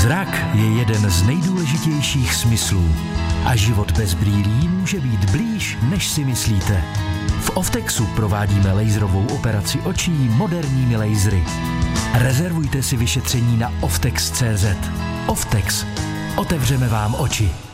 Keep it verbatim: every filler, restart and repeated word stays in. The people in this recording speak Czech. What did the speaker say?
Zrak je jeden z nejdůležitějších smyslů a život bez brýlí může být blíž, než si myslíte. V Oftexu provádíme laserovou operaci očí moderními lasery. Rezervujte si vyšetření na oftex tečka cé zet. Oftex. Otevřeme vám oči.